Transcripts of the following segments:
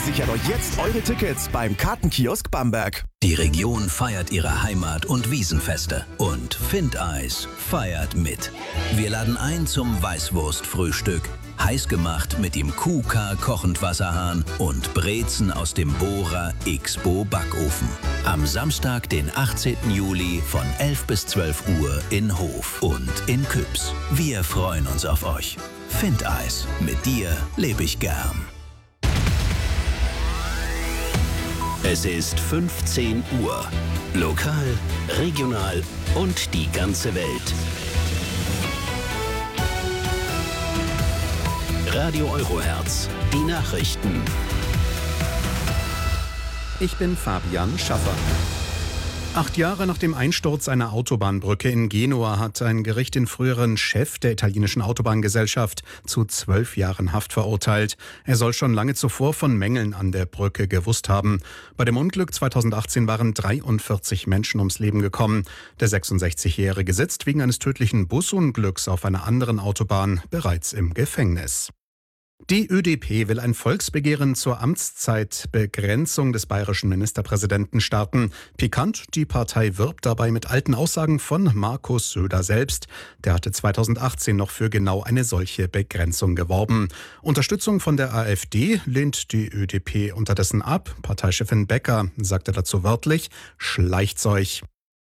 Sichert euch jetzt eure Tickets beim Kartenkiosk Bamberg. Die Region feiert ihre Heimat- und Wiesenfeste. Und Findeis feiert mit. Wir laden ein zum Weißwurstfrühstück. Heiß gemacht mit dem QK Kochendwasserhahn und Brezen aus dem Bohrer Xbo Backofen. Am Samstag, den 18. Juli von 11 bis 12 Uhr in Hof und in Küps. Wir freuen uns auf euch. Findeis. Mit dir lebe ich gern. Es ist 15 Uhr. Lokal, regional und die ganze Welt. Radio Eurohertz, die Nachrichten. Ich bin Fabian Schaffer. 8 Jahre nach dem Einsturz einer Autobahnbrücke in Genua hat ein Gericht den früheren Chef der italienischen Autobahngesellschaft zu 12 Jahren Haft verurteilt. Er soll schon lange zuvor von Mängeln an der Brücke gewusst haben. Bei dem Unglück 2018 waren 43 Menschen ums Leben gekommen. Der 66-Jährige sitzt wegen eines tödlichen Busunglücks auf einer anderen Autobahn bereits im Gefängnis. Die ÖDP will ein Volksbegehren zur Amtszeitbegrenzung des bayerischen Ministerpräsidenten starten. Pikant, die Partei wirbt dabei mit alten Aussagen von Markus Söder selbst. Der hatte 2018 noch für genau eine solche Begrenzung geworben. Unterstützung von der AfD lehnt die ÖDP unterdessen ab. Parteichefin Becker sagte dazu wörtlich: Schleicht's euch.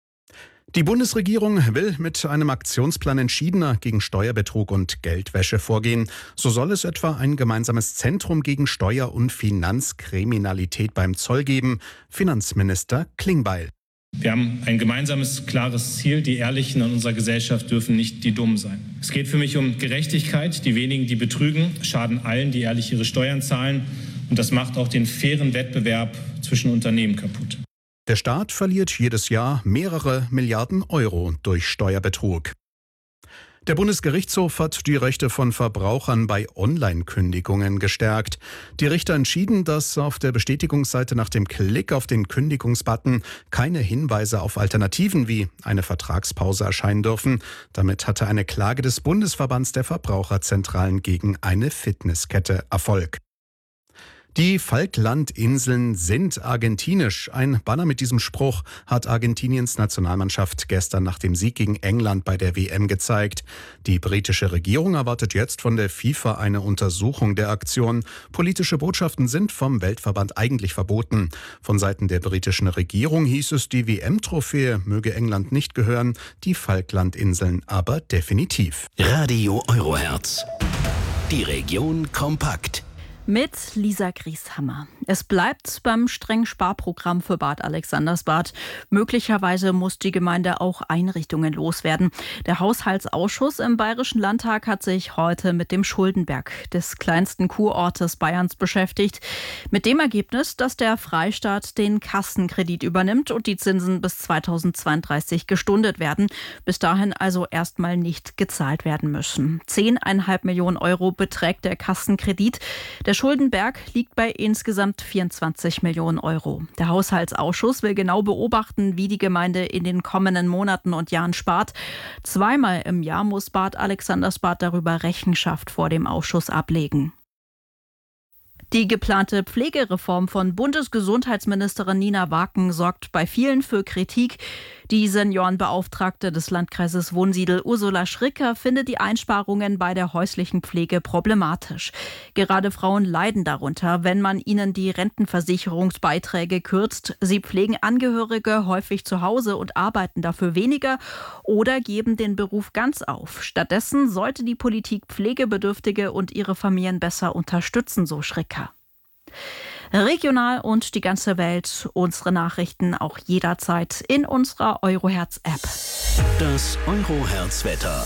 Die Bundesregierung will mit einem Aktionsplan entschiedener gegen Steuerbetrug und Geldwäsche vorgehen. So soll es etwa ein gemeinsames Zentrum gegen Steuer- und Finanzkriminalität beim Zoll geben. Finanzminister Klingbeil. Wir haben ein gemeinsames, klares Ziel. Die Ehrlichen in unserer Gesellschaft dürfen nicht die Dummen sein. Es geht für mich um Gerechtigkeit. Die wenigen, die betrügen, schaden allen, die ehrlich ihre Steuern zahlen. Und das macht auch den fairen Wettbewerb zwischen Unternehmen kaputt. Der Staat verliert jedes Jahr mehrere Milliarden Euro durch Steuerbetrug. Der Bundesgerichtshof hat die Rechte von Verbrauchern bei Online-Kündigungen gestärkt. Die Richter entschieden, dass auf der Bestätigungsseite nach dem Klick auf den Kündigungsbutton keine Hinweise auf Alternativen wie eine Vertragspause erscheinen dürfen. Damit hatte eine Klage des Bundesverbands der Verbraucherzentralen gegen eine Fitnesskette Erfolg. Die Falklandinseln sind argentinisch. Ein Banner mit diesem Spruch hat Argentiniens Nationalmannschaft gestern nach dem Sieg gegen England bei der WM gezeigt. Die britische Regierung erwartet jetzt von der FIFA eine Untersuchung der Aktion. Politische Botschaften sind vom Weltverband eigentlich verboten. Von Seiten der britischen Regierung hieß es, die WM-Trophäe möge England nicht gehören, die Falklandinseln aber definitiv. Radio Eurohertz. Die Region kompakt. Mit Lisa Grieshammer. Es bleibt beim strengen Sparprogramm für Bad Alexandersbad. Möglicherweise muss die Gemeinde auch Einrichtungen loswerden. Der Haushaltsausschuss im Bayerischen Landtag hat sich heute mit dem Schuldenberg des kleinsten Kurortes Bayerns beschäftigt. Mit dem Ergebnis, dass der Freistaat den Kassenkredit übernimmt und die Zinsen bis 2032 gestundet werden. Bis dahin also erstmal nicht gezahlt werden müssen. 10,5 Millionen Euro beträgt der Kassenkredit. Der Schuldenberg liegt bei insgesamt 24 Millionen Euro. Der Haushaltsausschuss will genau beobachten, wie die Gemeinde in den kommenden Monaten und Jahren spart. 2-mal im Jahr muss Bad Alexandersbad darüber Rechenschaft vor dem Ausschuss ablegen. Die geplante Pflegereform von Bundesgesundheitsministerin Nina Waken sorgt bei vielen für Kritik. Die Seniorenbeauftragte des Landkreises Wunsiedel Ursula Schricker findet die Einsparungen bei der häuslichen Pflege problematisch. Gerade Frauen leiden darunter, wenn man ihnen die Rentenversicherungsbeiträge kürzt. Sie pflegen Angehörige häufig zu Hause und arbeiten dafür weniger oder geben den Beruf ganz auf. Stattdessen sollte die Politik Pflegebedürftige und ihre Familien besser unterstützen, so Schricker. Regional und die ganze Welt, unsere Nachrichten auch jederzeit in unserer Eurohertz-App. Das Eurohertz-Wetter.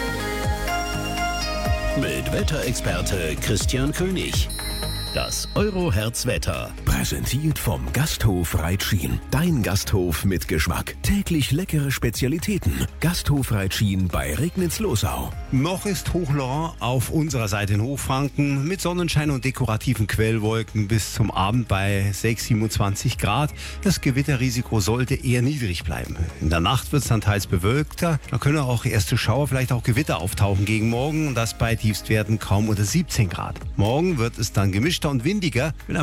Mit Wetterexperte Christian König. Das Eurohertz-Wetter. Präsentiert vom Gasthof Reitschien. Dein Gasthof mit Geschmack. Täglich leckere Spezialitäten. Gasthof Reitschien bei Regnitz-Losau. Noch ist Hochlaurent auf unserer Seite in Hochfranken mit Sonnenschein und dekorativen Quellwolken bis zum Abend bei 27 Grad. Das Gewitterrisiko sollte eher niedrig bleiben. In der Nacht wird es dann teils bewölkter. Da können auch erste Schauer, vielleicht auch Gewitter auftauchen gegen morgen. Und das bei Tiefstwerten kaum unter 17 Grad. Morgen wird es dann gemischter und windiger.